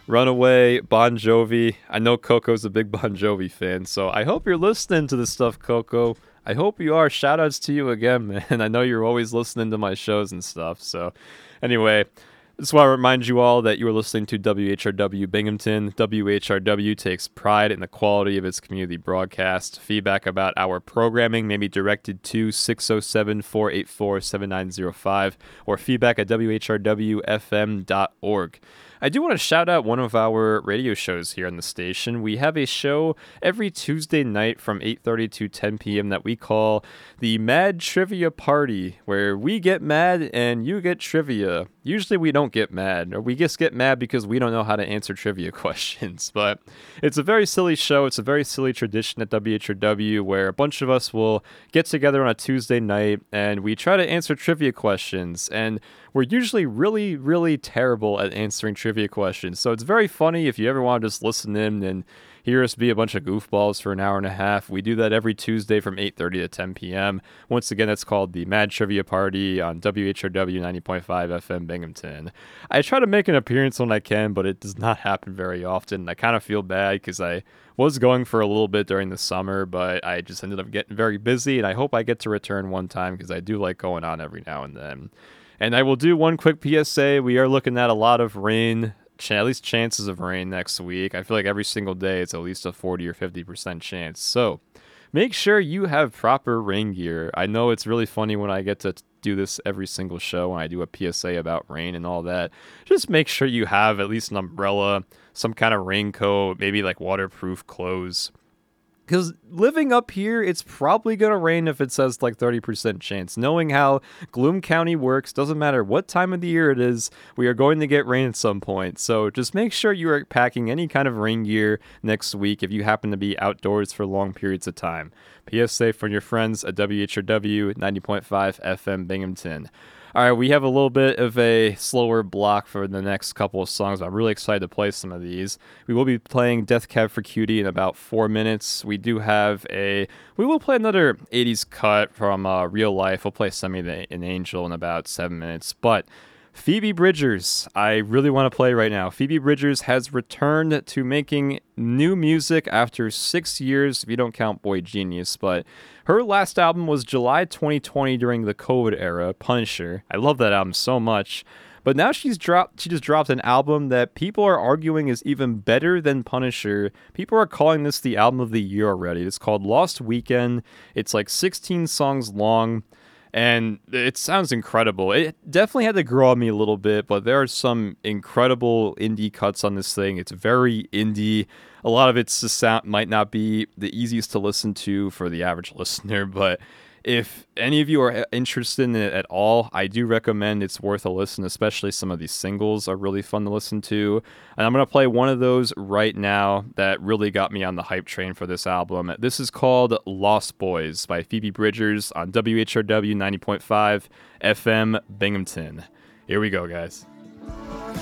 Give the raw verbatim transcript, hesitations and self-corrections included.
Runaway, Bon Jovi. I know Coco's a big Bon Jovi fan, so I hope you're listening to this stuff, Coco. I hope you are. Shoutouts to you again, man. I know you're always listening to my shows and stuff. So, anyway, just want to remind you all that you are listening to W H R W Binghamton. W H R W takes pride in the quality of its community broadcast. Feedback about our programming may be directed to six oh seven, four eight four, seven nine oh five or feedback at w h r w f m dot org. I do want to shout out one of our radio shows here on the station. We have a show every Tuesday night from eight thirty to ten p.m. that we call the Mad Trivia Party, where we get mad and you get trivia. Usually we don't get mad, or we just get mad because we don't know how to answer trivia questions. But it's a very silly show. It's a very silly tradition at W H R W where a bunch of us will get together on a Tuesday night and we try to answer trivia questions. And we're usually really, really terrible at answering trivia questions. So it's very funny if you ever want to just listen in and hear us be a bunch of goofballs for an hour and a half. We do that every Tuesday from eight thirty to ten p.m. Once again, that's called the Mad Trivia Party on W H R W ninety point five F M Binghamton. I try to make an appearance when I can, but it does not happen very often. I kind of feel bad because I was going for a little bit during the summer, but I just ended up getting very busy, and I hope I get to return one time because I do like going on every now and then. And I will do one quick P S A. We are looking at a lot of rain, ch- at least chances of rain next week. I feel like every single day it's at least a forty or fifty percent chance. So make sure you have proper rain gear. I know it's really funny when I get to do this every single show when I do a P S A about rain and all that. Just make sure you have at least an umbrella, some kind of raincoat, maybe like waterproof clothes. Because living up here, it's probably going to rain if it says like thirty percent chance. Knowing how Gloom County works, doesn't matter what time of the year it is, we are going to get rain at some point. So just make sure you are packing any kind of rain gear next week if you happen to be outdoors for long periods of time. P S A from your friends at W H R W ninety point five F M Binghamton. All right, we have a little bit of a slower block for the next couple of songs. I'm really excited to play some of these. We will be playing Death Cab for Cutie in about four minutes. We do have a... We will play another eighties cut from uh, Real Life. We'll play Send Me the, an Angel in about seven minutes. But Phoebe Bridgers, I really want to play right now. Phoebe Bridgers has returned to making new music after six years, if you don't count Boy Genius, but her last album was July twenty twenty during the COVID era, Punisher. I love that album so much. But now she's dropped. She just dropped an album that people are arguing is even better than Punisher. People are calling this the album of the year already. It's called Lost Weekend. It's like sixteen songs long. And it sounds incredible. It definitely had to grow on me a little bit, but there are some incredible indie cuts on this thing. It's very indie. A lot of its sound might not be the easiest to listen to for the average listener, but if any of you are interested in it at all, I do recommend it's worth a listen, especially some of these singles are really fun to listen to. And I'm going to play one of those right now that really got me on the hype train for this album. This is called Lost Boys by Phoebe Bridgers on W H R W ninety point five F M Binghamton. Here we go, guys.